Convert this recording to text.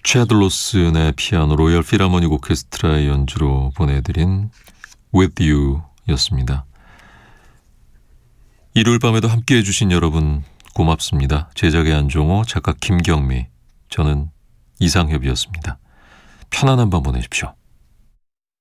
채드 로슨의 피아노 로열 필하모닉 오케스트라의 연주로 보내드린 With You 였습니다. 일요일 밤에도 함께해 주신 여러분 고맙습니다. 제작의 안종호, 작가 김경미, 저는 이상협이었습니다. 편안한 밤 보내십시오.